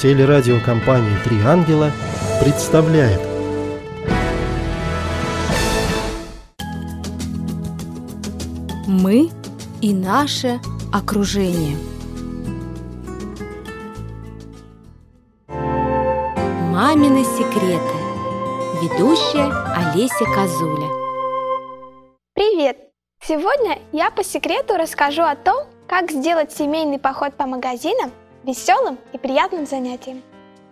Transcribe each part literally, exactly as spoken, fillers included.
Телерадиокомпания «Три ангела» представляет. Мы и наше окружение. Мамины секреты. Ведущая Олеся Козуля. Привет! Сегодня я по секрету расскажу о том, как сделать семейный поход по магазинам веселым и приятным занятием.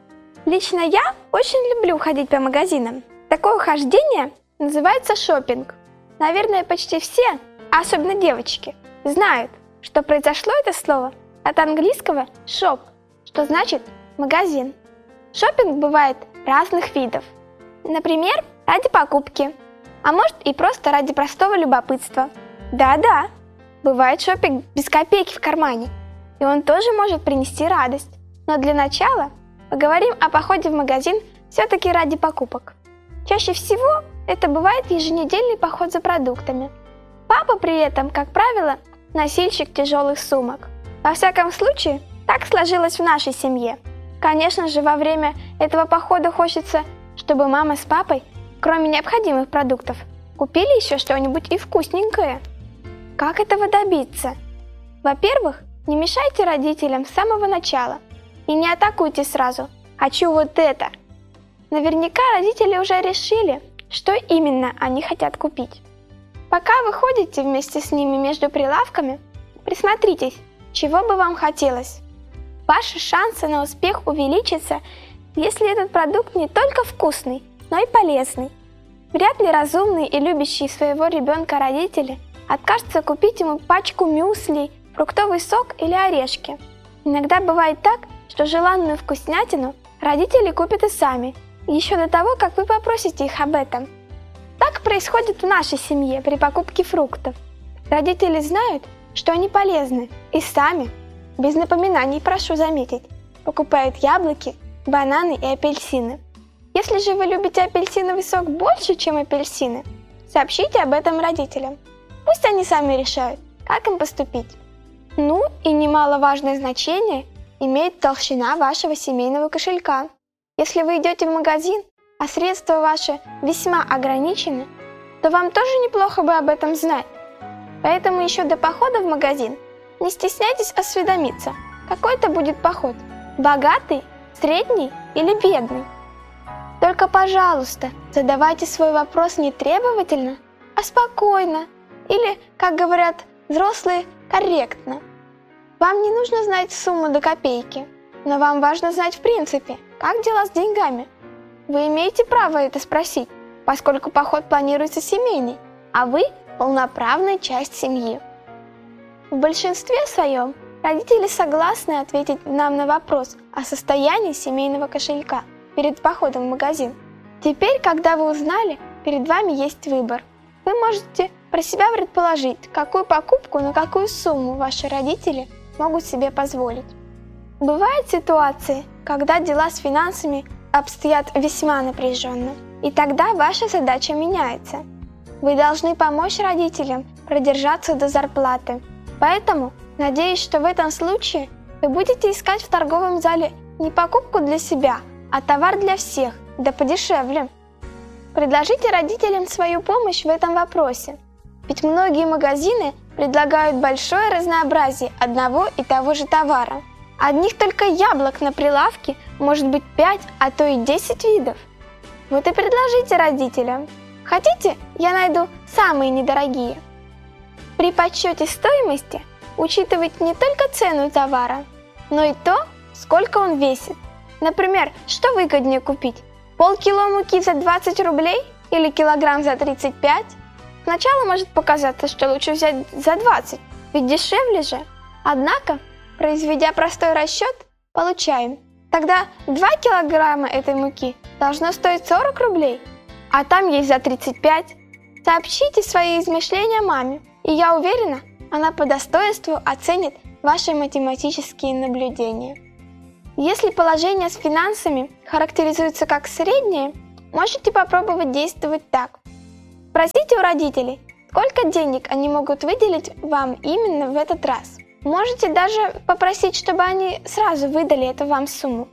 Лично я очень люблю ходить по магазинам. Такое хождение называется шопинг. Наверное, почти все, а особенно девочки, знают, что произошло это слово от английского shop, что значит магазин. Шопинг бывает разных видов. Например, ради покупки, а может и просто ради простого любопытства. Да-да, бывает шопинг без копейки в кармане, и он тоже может принести радость. Но для начала поговорим о походе в магазин все-таки ради покупок. Чаще всего это бывает еженедельный поход за продуктами. Папа при этом, как правило, носильщик тяжелых сумок. Во всяком случае, так сложилось в нашей семье. Конечно же, во время этого похода хочется, чтобы мама с папой, кроме необходимых продуктов, купили еще что-нибудь и вкусненькое. Как этого добиться? Во-первых, не мешайте родителям с самого начала и не атакуйте сразу «хочу вот это». Наверняка родители уже решили, что именно они хотят купить. Пока вы ходите вместе с ними между прилавками, присмотритесь, чего бы вам хотелось. Ваши шансы на успех увеличатся, если этот продукт не только вкусный, но и полезный. Вряд ли разумные и любящие своего ребенка родители откажутся купить ему пачку мюсли, фруктовый сок или орешки. Иногда бывает так, что желанную вкуснятину родители купят и сами, еще до того, как вы попросите их об этом. Так происходит в нашей семье при покупке фруктов. Родители знают, что они полезны, и сами, без напоминаний, прошу заметить, покупают яблоки, бананы и апельсины. Если же вы любите апельсиновый сок больше, чем апельсины, сообщите об этом родителям. Пусть они сами решают, как им поступить. Ну и немаловажное значение имеет толщина вашего семейного кошелька. Если вы идете в магазин, а средства ваши весьма ограничены, то вам тоже неплохо бы об этом знать. Поэтому еще до похода в магазин не стесняйтесь осведомиться, какой это будет поход – богатый, средний или бедный. Только, пожалуйста, задавайте свой вопрос не требовательно, а спокойно или, как говорят взрослые, корректно. Вам не нужно знать сумму до копейки, но вам важно знать в принципе, как дела с деньгами. Вы имеете право это спросить, поскольку поход планируется семейный, а вы – полноправная часть семьи. В большинстве своем родители согласны ответить нам на вопрос о состоянии семейного кошелька перед походом в магазин. Теперь, когда вы узнали, перед вами есть выбор. Вы можете про себя предположить, какую покупку на какую сумму ваши родители могут себе позволить. Бывают ситуации, когда дела с финансами обстоят весьма напряженно, и тогда ваша задача меняется. Вы должны помочь родителям продержаться до зарплаты. Поэтому надеюсь, что в этом случае вы будете искать в торговом зале не покупку для себя, а товар для всех, да подешевле. Предложите родителям свою помощь в этом вопросе, ведь многие магазины предлагают большое разнообразие одного и того же товара. Одних только яблок на прилавке может быть пять, а то и десять видов. Вот и предложите родителям. Хотите, я найду самые недорогие? При подсчете стоимости учитывать не только цену товара, но и то, сколько он весит. Например, что выгоднее купить? Полкило муки за двадцать рублей или килограмм за тридцать пять? Сначала может показаться, что лучше взять за двадцать, ведь дешевле же. Однако, произведя простой расчет, получаем. Тогда два килограмма этой муки должно стоить сорок рублей, а там есть за тридцать пять. Сообщите свои измышления маме, и я уверена, она по достоинству оценит ваши математические наблюдения. Если положение с финансами характеризуется как среднее, можете попробовать действовать так. Спросите у родителей, сколько денег они могут выделить вам именно в этот раз. Можете даже попросить, чтобы они сразу выдали эту вам сумму.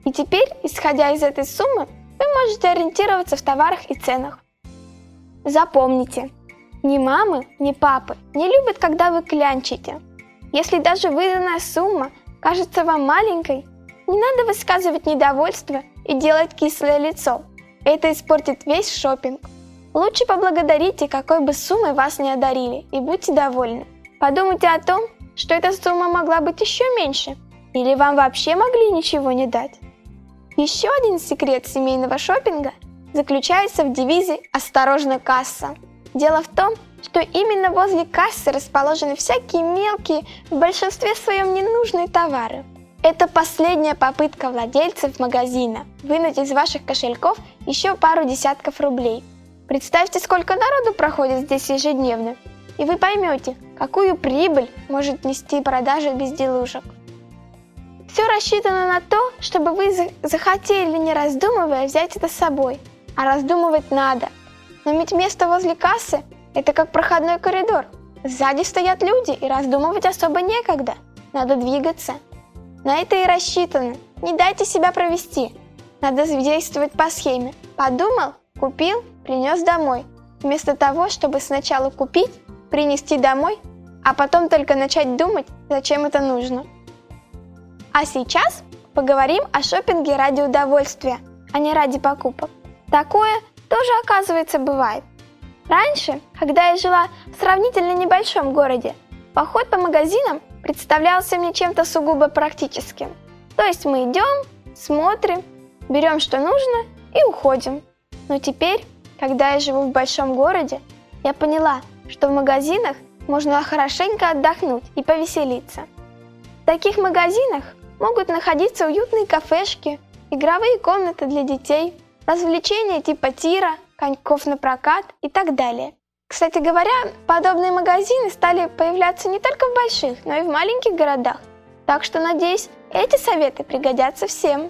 И теперь, исходя из этой суммы, вы можете ориентироваться в товарах и ценах. Запомните, ни мамы, ни папы не любят, когда вы клянчите. Если даже выданная сумма кажется вам маленькой, не надо высказывать недовольство и делать кислое лицо. Это испортит весь шопинг. Лучше поблагодарите, какой бы суммой вас не одарили, и будьте довольны. Подумайте о том, что эта сумма могла быть еще меньше, или вам вообще могли ничего не дать. Еще один секрет семейного шопинга заключается в девизе «Осторожно, касса». Дело в том, что именно возле кассы расположены всякие мелкие, в большинстве своем ненужные товары. Это последняя попытка владельцев магазина вынуть из ваших кошельков еще пару десятков рублей. Представьте, сколько народу проходит здесь ежедневно, и вы поймете, какую прибыль может нести продажа безделушек. Все рассчитано на то, чтобы вы захотели, не раздумывая, взять это с собой. А раздумывать надо. Но ведь место возле кассы – это как проходной коридор. Сзади стоят люди, и раздумывать особо некогда. Надо двигаться. На это и рассчитано. Не дайте себя провести. Надо действовать по схеме. Подумал, купил, принес домой. Вместо того, чтобы сначала купить, принести домой, а потом только начать думать, зачем это нужно. А сейчас поговорим о шопинге ради удовольствия, а не ради покупок. Такое тоже, оказывается, бывает. Раньше, когда я жила в сравнительно небольшом городе, поход по магазинам представлялся мне чем-то сугубо практическим. То есть мы идем, смотрим, берем, что нужно, и уходим. Но теперь, когда я живу в большом городе, я поняла, что в магазинах можно хорошенько отдохнуть и повеселиться. В таких магазинах могут находиться уютные кафешки, игровые комнаты для детей, развлечения типа тира, коньков на прокат и так далее. Кстати говоря, подобные магазины стали появляться не только в больших, но и в маленьких городах. Так что, надеюсь, эти советы пригодятся всем.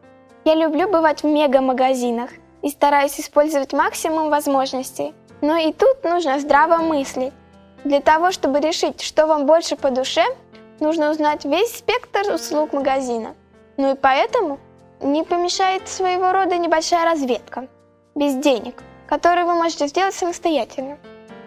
Я люблю бывать в мега-магазинах и стараюсь использовать максимум возможностей. Но и тут нужно здраво мыслить. Для того, чтобы решить, что вам больше по душе, нужно узнать весь спектр услуг магазина. Ну и поэтому не помешает своего рода небольшая разведка, без денег, которую вы можете сделать самостоятельно.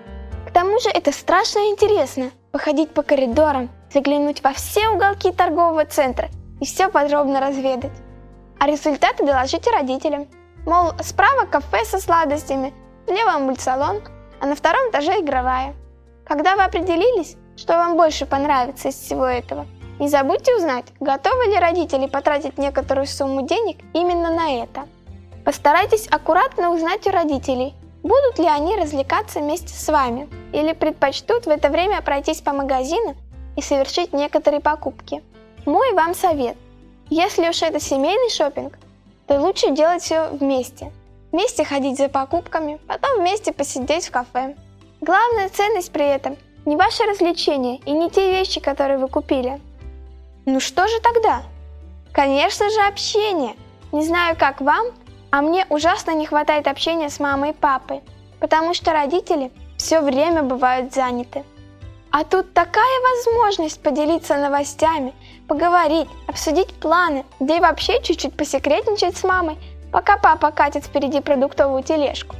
К тому же это страшно интересно – походить по коридорам, заглянуть во все уголки торгового центра и все подробно разведать. А результаты доложите родителям. Мол, справа кафе со сладостями, слева мультсалон, а на втором этаже игровая. Когда вы определились, что вам больше понравится из всего этого, не забудьте узнать, готовы ли родители потратить некоторую сумму денег именно на это. Постарайтесь аккуратно узнать у родителей, будут ли они развлекаться вместе с вами или предпочтут в это время пройтись по магазину и совершить некоторые покупки. Мой вам совет. Если уж это семейный шопинг, то лучше делать все вместе. Вместе ходить за покупками, потом вместе посидеть в кафе. Главная ценность при этом не ваше развлечение и не те вещи, которые вы купили. Ну что же тогда? Конечно же, общение. Не знаю, как вам, а мне ужасно не хватает общения с мамой и папой, потому что родители все время бывают заняты. А тут такая возможность поделиться новостями, поговорить, обсудить планы, да и вообще чуть-чуть посекретничать с мамой, пока папа катит впереди продуктовую тележку.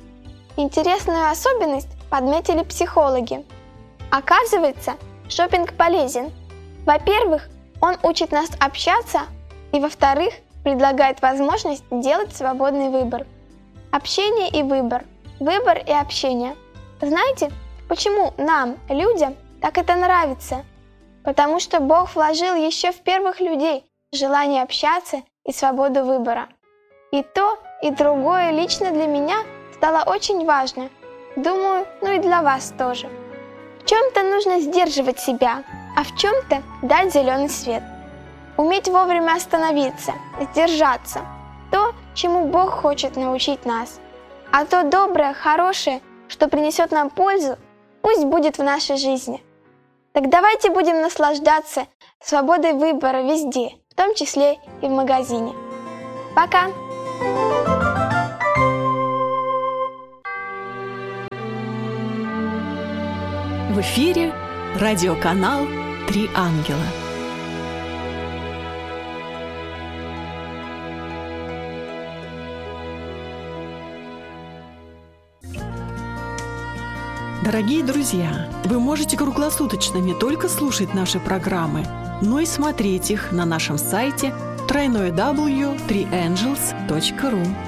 Интересную особенность подметили психологи. Оказывается, шопинг полезен. Во-первых, он учит нас общаться, и во-вторых, предлагает возможность делать свободный выбор. Общение и выбор. Выбор и общение. Знаете, почему нам, людям, так это нравится? Потому что Бог вложил еще в первых людей желание общаться и свободу выбора. И то, и другое лично для меня стало очень важно. Думаю, ну и для вас тоже. В чем-то нужно сдерживать себя, а в чем-то дать зеленый свет. Уметь вовремя остановиться, сдержаться. То, чему Бог хочет научить нас. А то доброе, хорошее, что принесет нам пользу, пусть будет в нашей жизни. Так давайте будем наслаждаться свободой выбора везде, в том числе и в магазине. Пока! В эфире радиоканал «Три ангела». Дорогие друзья, вы можете круглосуточно не только слушать наши программы, но и смотреть их на нашем сайте дабл ю дабл ю дабл ю точка три энджелс точка ру.